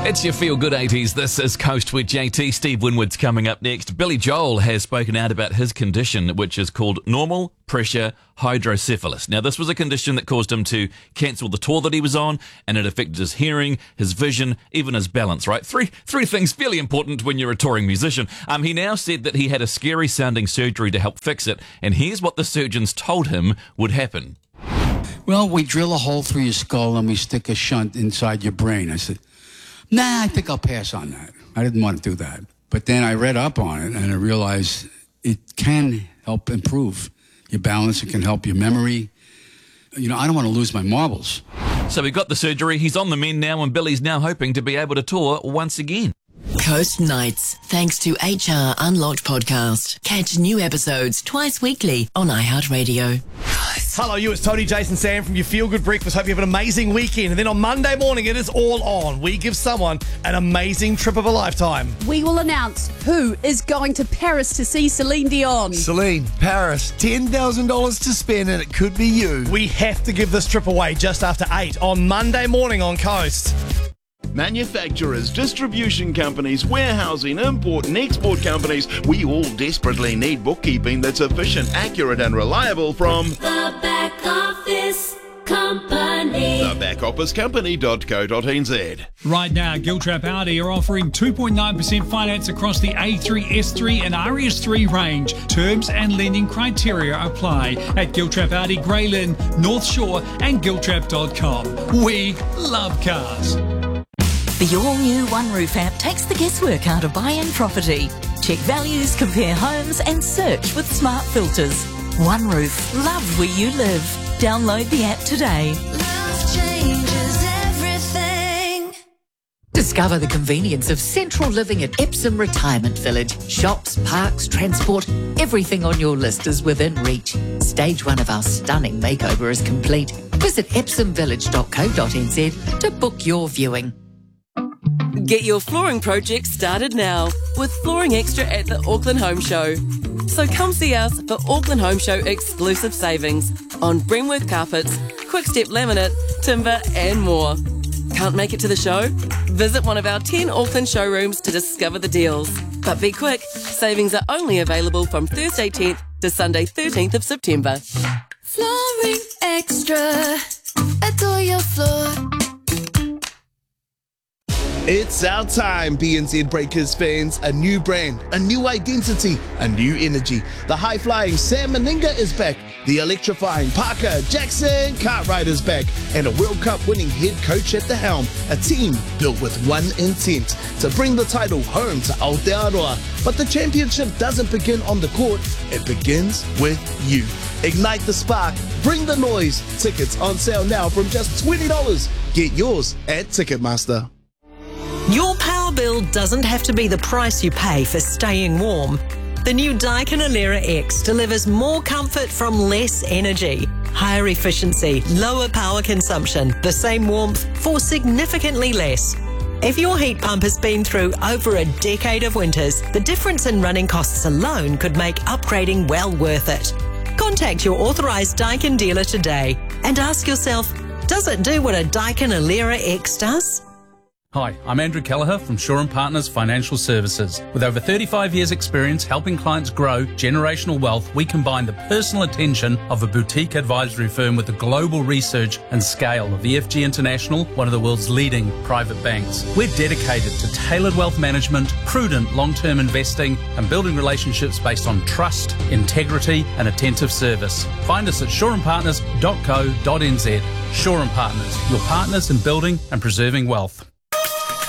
It's your Feel Good 80s. This is Coast with JT. Steve Winwood's coming up next. Billy Joel has spoken out about his condition, which is called normal pressure hydrocephalus. Now, this was a condition that caused him to cancel the tour that he was on, and it affected his hearing, his vision, even his balance, right? Three things fairly important when you're a touring musician. He now said that he had a scary-sounding surgery to help fix it, and here's what the surgeons told him would happen. Well, we drill a hole through your skull and we stick a shunt inside your brain. I said, nah, I think I'll pass on that. I didn't want to do that. But then I read up on it and I realized it can help improve your balance. It can help your memory. You know, I don't want to lose my marbles. So he got the surgery. He's on the mend now, and Billy's now hoping to be able to tour once again. Coast Nights, thanks to HR Unlocked podcast. Catch new episodes twice weekly on iHeartRadio. Hello, it's Tony, Jason, Sam from your Feel Good Breakfast. Hope you have an amazing weekend. And then on Monday morning, it is all on. We give someone an amazing trip of a lifetime. We will announce who is going to Paris to see Celine Dion. Celine, Paris, $10,000 to spend, and it could be you. We have to give this trip away just after 8 on Monday morning on Coast. Manufacturers, distribution companies, warehousing, import and export companies, we all desperately need bookkeeping that's efficient, accurate and reliable from The Back Office Company. thebackofficecompany.co.nz. Right now, Giltrap Audi are offering 2.9% finance across the A3, S3 and RS3 range. Terms and lending criteria apply at Giltrap Audi, Grey Lynn, North Shore and Giltrap.com. We love cars. The all-new One Roof app takes the guesswork out of buying property. Check values, compare homes and search with smart filters. One Roof. Love where you live. Download the app today. Love changes everything. Discover the convenience of central living at Epsom Retirement Village. Shops, parks, transport, everything on your list is within reach. Stage 1 of our stunning makeover is complete. Visit epsomvillage.co.nz to book your viewing. Get your flooring project started now with Flooring Extra at the Auckland Home Show. So come see us for Auckland Home Show exclusive savings on Bremworth carpets, Quickstep laminate, timber and more. Can't make it to the show? Visit one of our 10 Auckland showrooms to discover the deals. But be quick, savings are only available from Thursday 10th to Sunday 13th of September. Flooring Extra. Adore your floor. It's our time, BNZ Breakers fans. A new brand, a new identity, a new energy. The high-flying Sam Meninga is back. The electrifying Parker Jackson Cartwright is back. And a World Cup winning head coach at the helm. A team built with one intent, to bring the title home to Aotearoa. But the championship doesn't begin on the court, it begins with you. Ignite the spark, bring the noise. Tickets on sale now from just $20. Get yours at Ticketmaster. Your power bill doesn't have to be the price you pay for staying warm. The new Daikin Alera X delivers more comfort from less energy, higher efficiency, lower power consumption, the same warmth for significantly less. If your heat pump has been through over a decade of winters, the difference in running costs alone could make upgrading well worth it. Contact your authorised Daikin dealer today and ask yourself, does it do what a Daikin Alera X does? Hi, I'm Andrew Kelleher from Shaw & Partners Financial Services. With over 35 years' experience helping clients grow generational wealth, we combine the personal attention of a boutique advisory firm with the global research and scale of EFG International, one of the world's leading private banks. We're dedicated to tailored wealth management, prudent long-term investing, and building relationships based on trust, integrity, and attentive service. Find us at shawandpartners.co.nz. Shaw & Partners, your partners in building and preserving wealth.